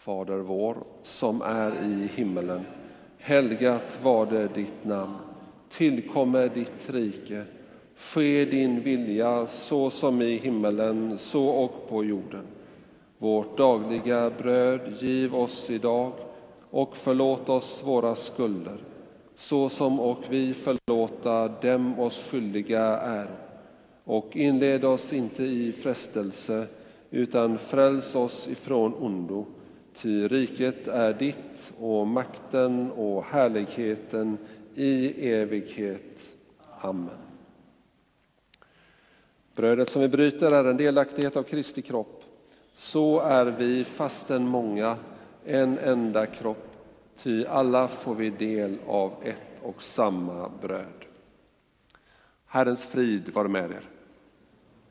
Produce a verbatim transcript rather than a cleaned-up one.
Fader vår, som är i himmelen. Helgat var det ditt namn. Tillkommer ditt rike. Ske din vilja så som i himmelen, så och på jorden. Vårt dagliga bröd giv oss idag och förlåt oss våra skulder, så som och vi förlåta dem oss skyldiga är. Och inled oss inte i frestelse, utan fräls oss ifrån ondo. Ty riket är ditt och makten och härligheten i evighet. Amen. Brödet som vi bryter är en delaktighet av Kristi kropp. Så är vi fastän många en enda kropp, ty alla får vi del av ett och samma bröd. Herrens frid var med er.